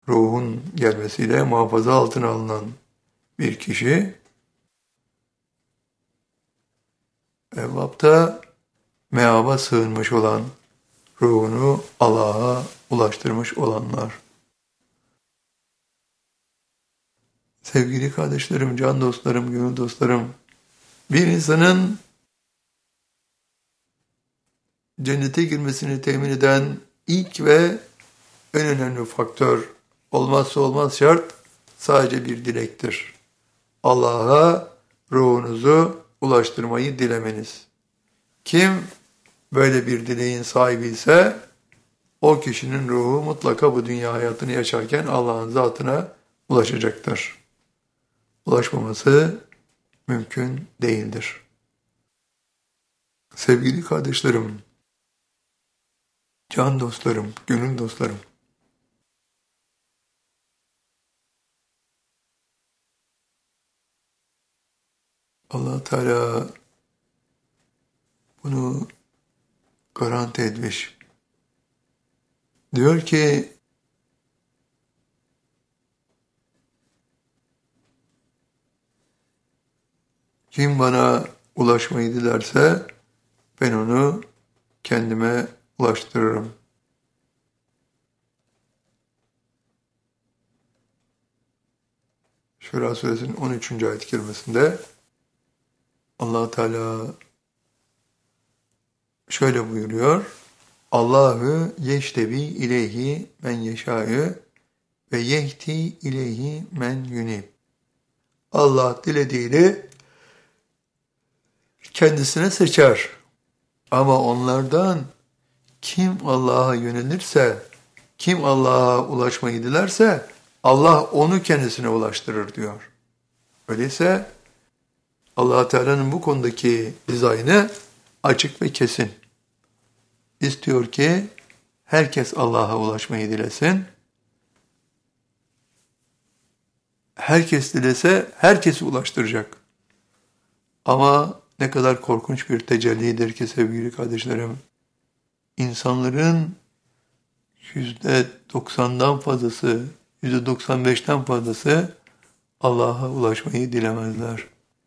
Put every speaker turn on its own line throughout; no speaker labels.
ruhun gelmesiyle muhafaza altına alınan bir kişi, evvapta meaba sığınmış olan, ruhunu Allah'a ulaştırmış olanlar. Sevgili kardeşlerim, can dostlarım, gönül dostlarım, bir insanın cennete girmesini temin eden ilk ve en önemli faktör, olmazsa olmaz şart, sadece bir dilektir. Allah'a ruhunuzu ulaştırmayı dilemeniz. Kim böyle bir dileğin sahibi ise, o kişinin ruhu mutlaka bu dünya hayatını yaşarken Allah'ın zatına ulaşacaktır. Ulaşmaması mümkün değildir. Sevgili kardeşlerim, can dostlarım, gönül dostlarım, Allah Teala bunu garanti etmiş. Diyor ki, kim bana ulaşmayı dilerse ben onu kendime ulaştırırım. Şura Suresinin 13. ayet-i kerimesinde Allah Teala şöyle buyuruyor: Allahu yeştebi ileyhi men yeşâ'ı ve yehti ileyhi men yunib. Allah dilediğini kendisine seçer. Ama onlardan kim Allah'a yönelirse, kim Allah'a ulaşmayı dilerse Allah onu kendisine ulaştırır diyor. Öyleyse Allah Teala'nın bu konudaki dizaynı açık ve kesin. İstiyor ki herkes Allah'a ulaşmayı dilesin. Herkes dilese herkesi ulaştıracak. Ama ne kadar korkunç bir tecellidir ki sevgili kardeşlerim. İnsanların %90'dan fazlası, %95'ten fazlası Allah'a ulaşmayı dilemezler.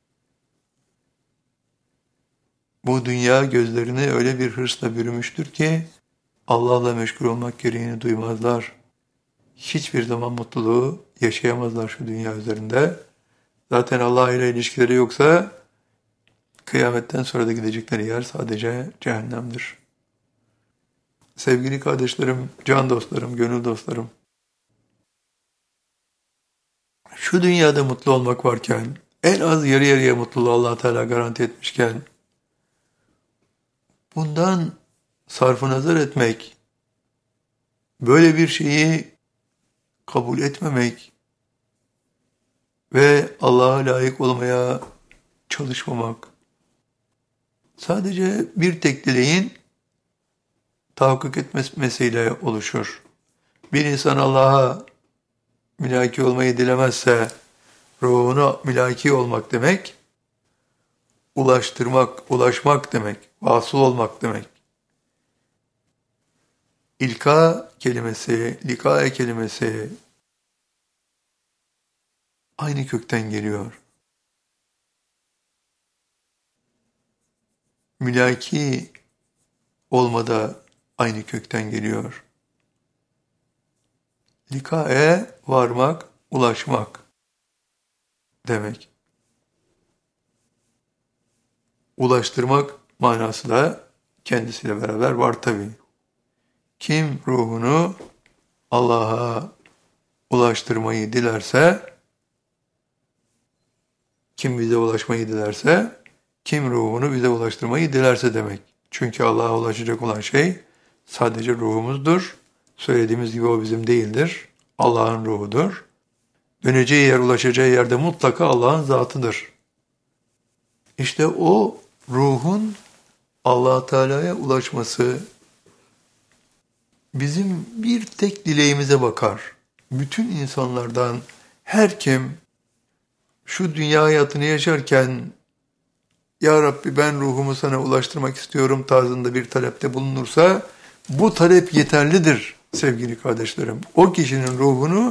Bu dünya gözlerini öyle bir hırsla bürümüştür ki Allah'la meşgul olmak gereğini duymazlar. Hiçbir zaman mutluluğu yaşayamazlar şu dünya üzerinde. Zaten Allah ile ilişkileri yoksa kıyametten sonra da gidecekleri yer sadece cehennemdir. Sevgili kardeşlerim, can dostlarım, gönül dostlarım, şu dünyada mutlu olmak varken, en az yarı yarıya mutluluğu Allah Teala garanti etmişken, bundan sarf-ı nazar etmek, böyle bir şeyi kabul etmemek ve Allah'a layık olmaya çalışmamak, sadece bir tek dileğin tahakkuk etmesiyle oluşur. Bir insan Allah'a mülaki olmayı dilemezse, ruhuna mülaki olmak demek, ulaşmak demek, vasıl olmak demek. İlka kelimesi, likae kelimesi aynı kökten geliyor. Mülaki olmada aynı kökten geliyor. Likae varmak, ulaşmak demek. Ulaştırmak manası da kendisiyle beraber var tabii. Kim ruhunu Allah'a ulaştırmayı dilerse, kim bize ulaşmayı dilerse, kim ruhunu bize ulaştırmayı dilerse demek. Çünkü Allah'a ulaşacak olan şey sadece ruhumuzdur. Söylediğimiz gibi o bizim değildir. Allah'ın ruhudur. Döneceği yer, ulaşacağı yerde mutlaka Allah'ın zatıdır. İşte o ruhun Allah Teala'ya ulaşması bizim bir tek dileğimize bakar. Bütün insanlardan her kim şu dünya hayatını yaşarken "Ya Rabbi ben ruhumu sana ulaştırmak istiyorum" tarzında bir talepte bulunursa bu talep yeterlidir sevgili kardeşlerim. O kişinin ruhunu